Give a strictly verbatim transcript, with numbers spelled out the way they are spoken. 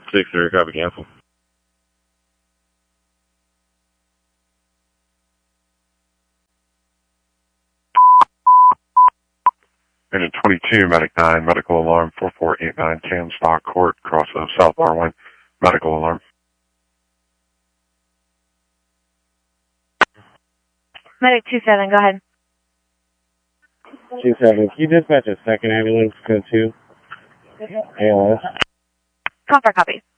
six three, copy, cancel. Unit twenty-two, Medic nine, medical alarm four four eight nine, Canstock Court, cross of South Bar one, medical alarm. Medic two seven, go ahead. two seven, can you dispatch a second ambulance, code two? A L S. Call for copy.